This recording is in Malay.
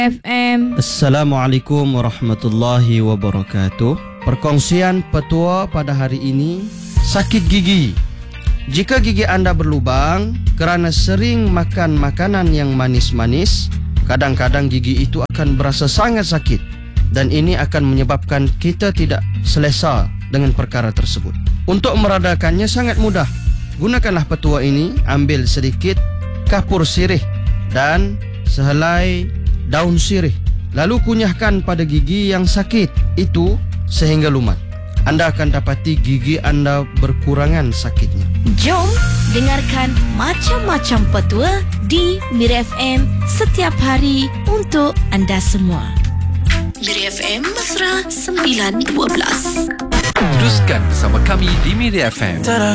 FM. Assalamualaikum warahmatullahi wabarakatuh. Perkongsian petua pada hari ini, sakit gigi. Jika gigi anda berlubang kerana sering makan makanan yang manis-manis, kadang-kadang gigi itu akan berasa sangat sakit dan ini akan menyebabkan kita tidak selesa dengan perkara tersebut. Untuk meredakannya sangat mudah. Gunakanlah petua ini, ambil sedikit kapur sirih dan sehelai daun sirih. Lalu kunyahkan pada gigi yang sakit itu sehingga lumat. Anda akan dapati gigi anda berkurangan sakitnya. Jom dengarkan macam-macam petua di Mira FM setiap hari untuk anda semua. Mira FM Mesra 912. Teruskan bersama kami di Mira FM.